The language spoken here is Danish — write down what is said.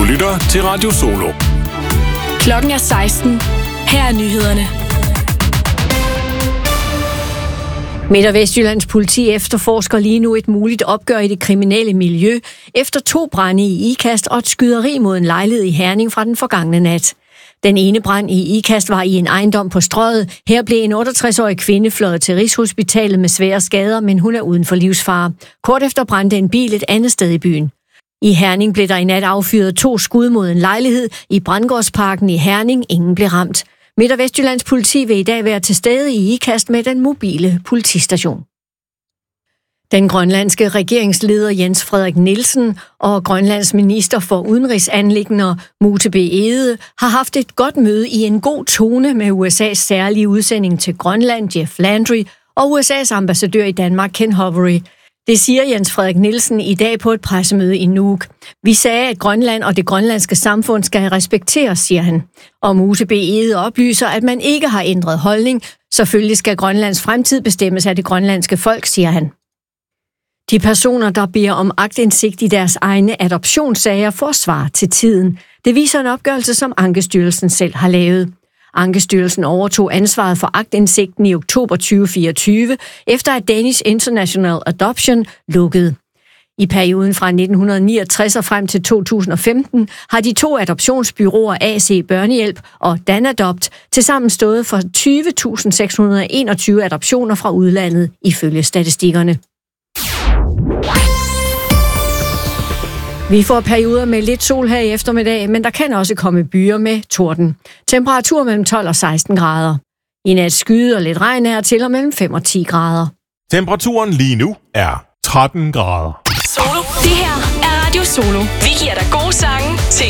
Du lytter til Radio Solo. Klokken er 16. Her er nyhederne. Midt- og Vestjyllands politi efterforsker lige nu et muligt opgør i det kriminelle miljø efter 2 brande i Ikast og et skyderi mod en lejlighed i Herning fra den forgangne nat. Den ene brand i Ikast var i en ejendom på Strøget. Her blev en 68-årig kvinde fløjet til Rigshospitalet med svære skader, men hun er uden for livsfare. Kort efter brændte en bil et andet sted i byen. I Herning blev der i nat affyret 2 skud mod en lejlighed i Brandgårdsparken i Herning. Ingen blev ramt. Midt- og Vestjyllands politi vil i dag være til stede i Ikast med den mobile politistation. Den grønlandske regeringsleder Jens Frederik Nielsen og Grønlands minister for udenrigsanliggender Mute B. Egede har haft et godt møde i en god tone med USA's særlige udsending til Grønland, Jeff Landry, og USA's ambassadør i Danmark, Ken Hovery. Det siger Jens Frederik Nielsen i dag på et pressemøde i Nuuk. Vi sagde, at Grønland og det grønlandske samfund skal respekteres, siger han. Og Mute B. Egede oplyser, at man ikke har ændret holdning. Selvfølgelig skal Grønlands fremtid bestemmes af det grønlandske folk, siger han. De personer, der beder om aktindsigt i deres egne adoptionssager, får svar til tiden. Det viser en opgørelse, som Ankestyrelsen selv har lavet. Ankestyrelsen overtog ansvaret for aktindsigten i oktober 2024, efter at Danish International Adoption lukkede. I perioden fra 1969 og frem til 2015 har de 2 adoptionsbyråer AC Børnehjælp og Danadopt tilsammen stået for 20.621 adoptioner fra udlandet, ifølge statistikkerne. Vi får perioder med lidt sol her i eftermiddag, men der kan også komme byer med torden. Temperatur mellem 12 og 16 grader. I nat skyde og lidt regn er til og mellem 5 og 10 grader. Temperaturen lige nu er 13 grader. Solo. Det her er Radio Solo. Vi giver dig gode sange til